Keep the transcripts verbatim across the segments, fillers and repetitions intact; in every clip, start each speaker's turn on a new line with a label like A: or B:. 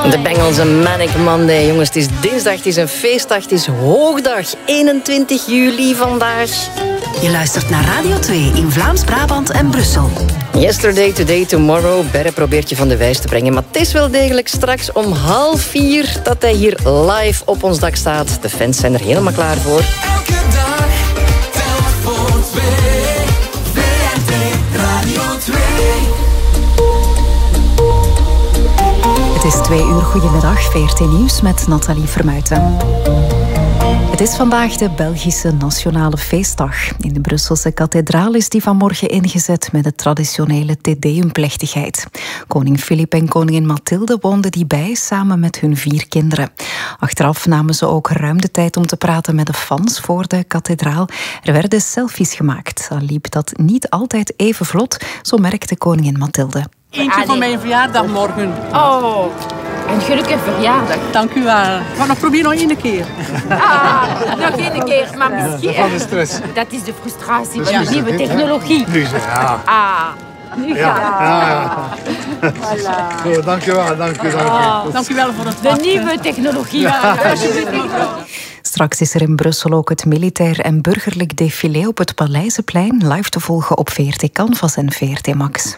A: De Bengals en Manic Monday. Jongens, het is dinsdag, het is een feestdag, het is hoogdag. eenentwintig juli vandaag.
B: Je luistert naar Radio twee in Vlaams-Brabant en Brussel.
A: Yesterday, today, tomorrow. Berre probeert je van de wijs te brengen. Maar het is wel degelijk straks om half vier dat hij hier live op ons dak staat. De fans zijn er helemaal klaar voor.
C: Elke dag, tel voor twee. V R T Radio twee.
D: Het is twee uur. Goedemiddag, V R T Nieuws met Nathalie Vermuijten. Het is vandaag de Belgische Nationale Feestdag. In de Brusselse kathedraal is die vanmorgen ingezet met de traditionele Te Deum-plechtigheid. Koning Filip en koningin Mathilde woonden die bij samen met hun vier kinderen. Achteraf namen ze ook ruim de tijd om te praten met de fans voor de kathedraal. Er werden selfies gemaakt. Al liep dat niet altijd even vlot, zo merkte koningin Mathilde.
E: Eentje voor mijn verjaardag morgen.
F: Oh, een gelukkige verjaardag.
E: Dank u wel. Ik ga nog proberen nog één keer.
F: Ah, nog één keer, maar misschien...
G: Van de stress.
F: Dat is de frustratie van de nieuwe technologie.
G: Nu zeg, ja.
F: Ah, nu
G: Ja,
F: gaat
G: ja, ja.
F: Voilà.
G: Goed, dank u wel, dank u, dank u.
F: Oh,
E: Dank u wel voor het
F: de nieuwe technologie.
D: Straks is er in Brussel ook het militair en burgerlijk défilé op het Paleizenplein, live te volgen op V R T Canvas en V R T Max.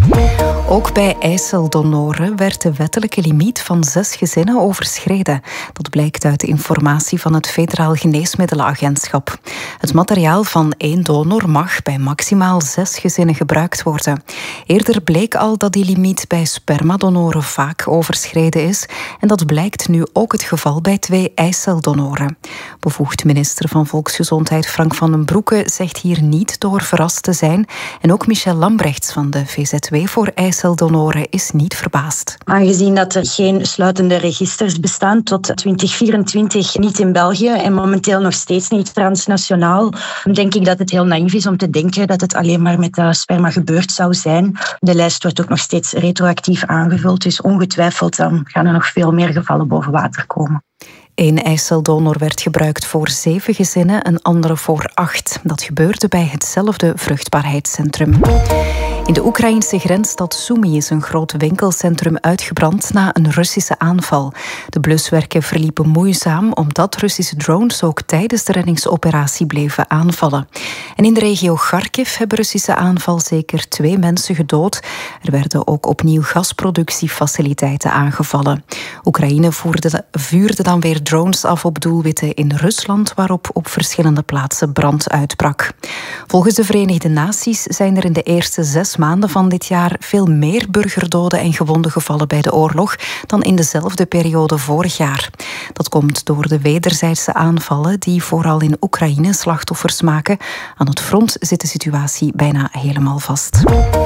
D: Ook bij eiceldonoren werd de wettelijke limiet van zes gezinnen overschreden. Dat blijkt uit informatie van het Federaal Geneesmiddelenagentschap. Het materiaal van één donor mag bij maximaal zes gezinnen gebruikt worden. Eerder bleek al dat die limiet bij spermadonoren vaak overschreden is. En dat blijkt nu ook het geval bij twee eiceldonoren. Bevoegd minister van Volksgezondheid Frank van den Broeke zegt hier niet door verrast te zijn. En ook Michel Lambrechts van de V Z W voor eiceldonoren is niet verbaasd.
H: Aangezien dat er geen sluitende registers bestaan tot twintig vierentwintig, niet in België en momenteel nog steeds niet transnationaal, denk ik dat het heel naïef is om te denken dat het alleen maar met de sperma gebeurd zou zijn. De lijst wordt ook nog steeds retroactief aangevuld, dus ongetwijfeld dan gaan er nog veel meer gevallen boven water komen.
D: Eén eiceldonor werd gebruikt voor zeven gezinnen, een andere voor acht. Dat gebeurde bij hetzelfde vruchtbaarheidscentrum. In de Oekraïnse grensstad Sumy is een groot winkelcentrum uitgebrand na een Russische aanval. De bluswerken verliepen moeizaam omdat Russische drones ook tijdens de reddingsoperatie bleven aanvallen. En in de regio Kharkiv hebben Russische aanval zeker twee mensen gedood. Er werden ook opnieuw gasproductiefaciliteiten aangevallen. Oekraïne voerde, vuurde dan weer drones af op doelwitten in Rusland, waarop op verschillende plaatsen brand uitbrak. Volgens de Verenigde Naties zijn er in de eerste zes maanden van dit jaar veel meer burgerdoden en gewonden gevallen bij de oorlog dan in dezelfde periode vorig jaar. Dat komt door de wederzijdse aanvallen die vooral in Oekraïne slachtoffers maken. Aan het front zit de situatie bijna helemaal vast.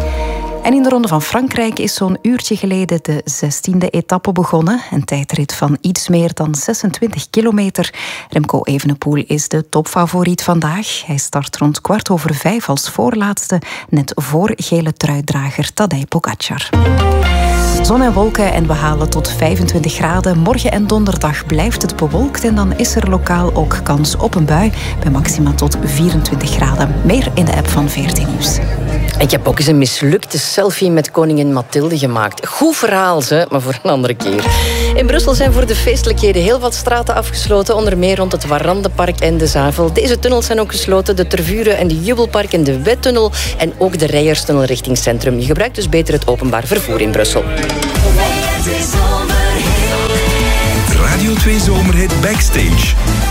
D: En in de Ronde van Frankrijk is zo'n uurtje geleden de zestiende etappe begonnen. Een tijdrit van iets meer dan zesentwintig kilometer. Remco Evenepoel is de topfavoriet vandaag. Hij start rond kwart over vijf als voorlaatste, net voor gele truidrager Tadej Pogačar. Zon en wolken en we halen tot vijfentwintig graden. Morgen en donderdag blijft het bewolkt en dan is er lokaal ook kans op een bui bij maxima tot vierentwintig graden. Meer in de app van V R T Nieuws.
A: Ik heb ook eens een mislukte selfie met koningin Mathilde gemaakt. Goed verhaal, ze, maar voor een andere keer. In Brussel zijn voor de feestelijkheden heel wat straten afgesloten, onder meer rond het Warandenpark en de Zavel. Deze tunnels zijn ook gesloten, de Tervuren en de Jubelpark en de Wettunnel en ook de Rijerstunnel richting Centrum. Je gebruikt dus beter het openbaar vervoer in Brussel.
C: Radio twee Zomerhit Backstage.